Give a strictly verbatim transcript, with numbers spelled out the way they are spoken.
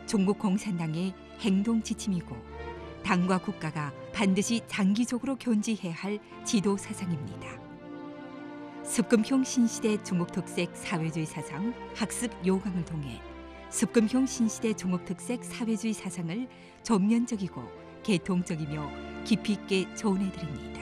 중국 공산당의 행동 지침이고 당과 국가가 반드시 장기적으로 견지해야 할 지도 사상입니다. 습금형 신시대 중국 특색 사회주의 사상 학습 요강을 통해 습금형 신시대 중국 특색 사회주의 사상을 전면적이고 개통적이며 깊이 있게 전해드립니다.